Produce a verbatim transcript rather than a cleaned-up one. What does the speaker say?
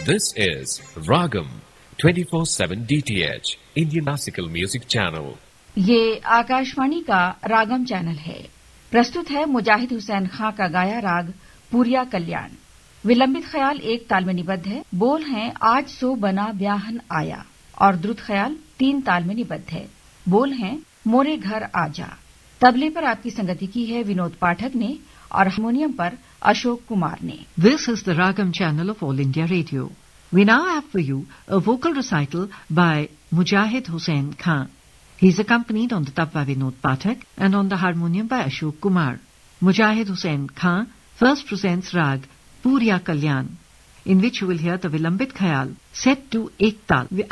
This is Ragam twenty-four seven D T H Indian Classical Music Channel. ये आकाशवाणी का रागम channel है। प्रस्तुत है मुजाहिद हुसैन खां का गाया राग पूरिया कल्याण। विलंबित ख्याल एक ताल में निबद्ध है। बोल हैं आज सो बना ब्याहन आया और द्रुत ख्याल तीन ताल में निबद्ध है। बोल हैं मोरे घर आजा। तबले पर आपकी संगति की है विनोद पाठक ने और हारमोनियम पर अशोक कुमार ने। This is the Ragam channel of All India Radio. We now have for you a vocal recital by Mujahid Hussain Khan. He is accompanied on the tab by Vinod Pathak and on the harmonium by Ashok Kumar. Mujahid Hussain Khan first presents Rag Puriya Kalyan, in which you will hear the Vilambit Khayal set to Ek Tal.